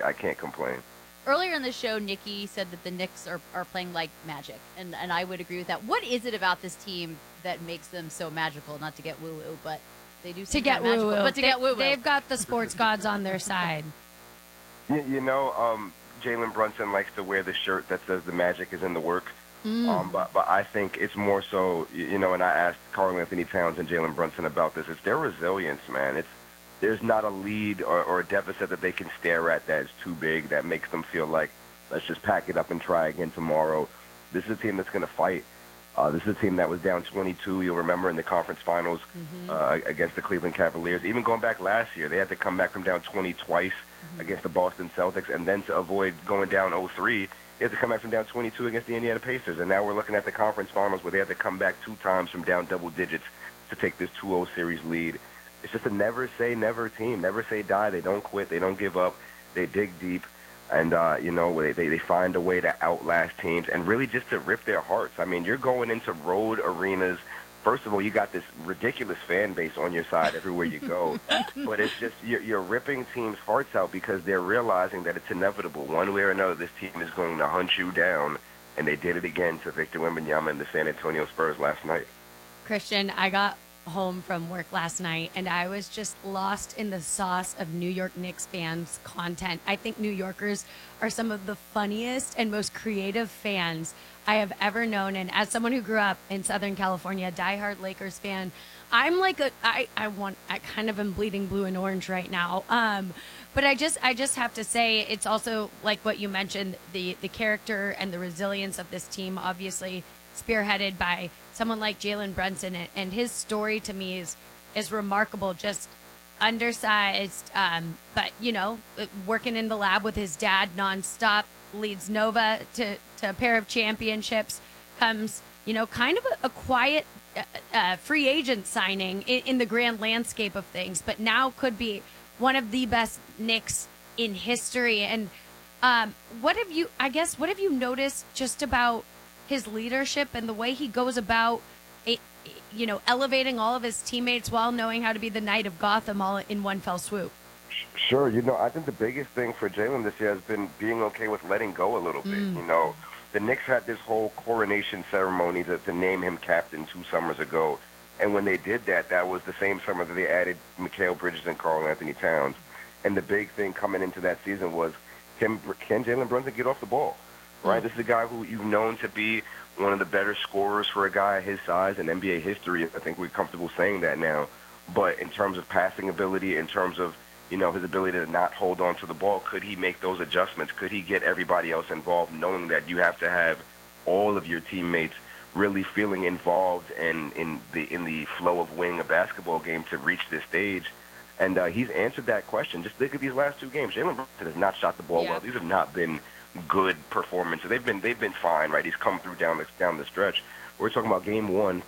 I can't complain. Earlier in the show, Nikki said that the Knicks are playing like magic, and I would agree with that. What is it about this team that makes them so magical? Not to get woo woo, but they do To seem get magical. woo woo. But to get woo woo, They've got the sports gods on their side. Jalen Brunson likes to wear the shirt that says the magic is in the work. Mm. But I think it's more so, and I asked Karl Anthony Towns and Jalen Brunson about this. It's their resilience, man. There's not a lead or a deficit that they can stare at that is too big that makes them feel like, let's just pack it up and try again tomorrow. This is a team that's going to fight. This is a team that was down 22, you'll remember, in the conference finals against the Cleveland Cavaliers. Even going back last year, they had to come back from down 20 twice against the Boston Celtics, and then to avoid going down 0-3, they had to come back from down 22 against the Indiana Pacers. And now we're looking at the conference finals where they had to come back 2 times from down double digits to take this 2-0 series lead. It's just a never say never team. Never say die. They don't quit. They don't give up. They dig deep. And, they find a way to outlast teams and really just to rip their hearts. I mean, you're going into road arenas. First of all, you got this ridiculous fan base on your side everywhere you go. But it's just you're ripping teams' hearts out because they're realizing that it's inevitable. One way or another, this team is going to hunt you down. And they did it again to Victor Wembanyama and the San Antonio Spurs last night. Christian, I got home from work last night and I was just lost in the sauce of New York Knicks fans content. I think New Yorkers are some of the funniest and most creative fans I have ever known. And as someone who grew up in Southern California, a diehard Lakers fan, I'm like I kind of am bleeding blue and orange right now. But I just have to say it's also like what you mentioned, the character and the resilience of this team, obviously spearheaded by someone like Jalen Brunson, and his story to me is remarkable. Just undersized, but working in the lab with his dad nonstop, leads Nova to a pair of championships, comes kind of a quiet free agent signing in the grand landscape of things, but now could be one of the best Knicks in history. And what have you noticed just about his leadership and the way he goes about elevating all of his teammates while knowing how to be the Knight of Gotham all in one fell swoop? Sure. I think the biggest thing for Jalen this year has been being okay with letting go a little bit. The Knicks had this whole coronation ceremony to name him captain 2 summers ago. And when they did that, that was the same summer that they added Mikal Bridges and Karl Anthony Towns. And the big thing coming into that season was, can Jalen Brunson get off the ball? Right? This is a guy who you've known to be one of the better scorers for a guy his size in NBA history. I think we're comfortable saying that now. But in terms of passing ability, in terms of, his ability to not hold on to the ball, could he make those adjustments? Could he get everybody else involved, knowing that you have to have all of your teammates really feeling involved in the flow of winning a basketball game to reach this stage? And he's answered that question. Just look at these last 2 games. Jalen Brunson has not shot the ball well. These have not been good performances. They've been fine, right? He's come through down the stretch. We're talking about game 1,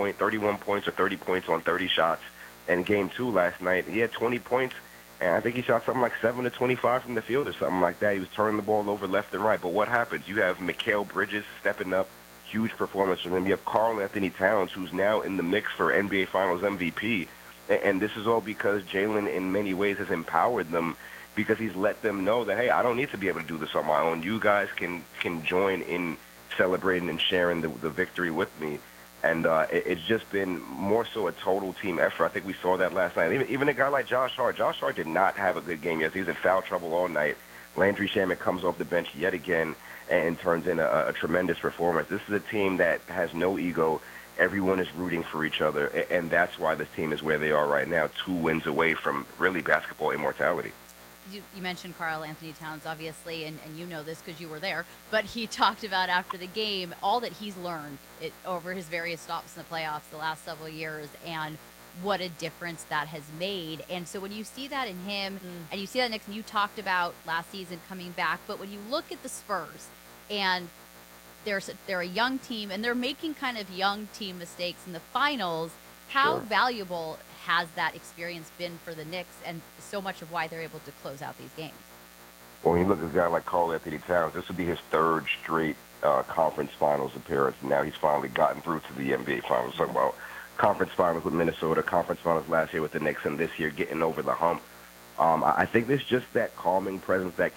31 points or 30 points on 30 shots. And game 2 last night, he had 20 points, and I think he shot something like 7 to 25 from the field or something like that. He was turning the ball over left and right. But what happens? You have Mikal Bridges stepping up, huge performance from him. You have Karl Anthony Towns, who's now in the mix for NBA Finals MVP. And this is all because Jalen, in many ways, has empowered them, because he's let them know that, hey, I don't need to be able to do this on my own. You guys can join in celebrating and sharing the victory with me. And it's just been more so a total team effort. I think we saw that last night. Even a guy like Josh Hart. Josh Hart did not have a good game yesterday. He was in foul trouble all night. Landry Shamet comes off the bench yet again and turns in a tremendous performance. This is a team that has no ego. Everyone is rooting for each other, and that's why this team is where they are right now, 2 wins away from really basketball immortality. You mentioned Karl Anthony Towns, obviously, and you know this because you were there, but he talked about after the game all that he's learned over his various stops in the playoffs the last several years, and what a difference that has made. And so when you see that in him, and you see that next, and you talked about last season coming back, but when you look at the Spurs, and they're a young team, and they're making kind of young team mistakes in the finals, how valuable has that experience been for the Knicks, and so much of why they're able to close out these games? Well, when you look at a guy like Karl Anthony Towns, this would be his 3rd straight conference finals appearance. And now he's finally gotten through to the NBA finals. Talking about conference finals with Minnesota, conference finals last year with the Knicks, and this year getting over the hump. I think there's just that calming presence, that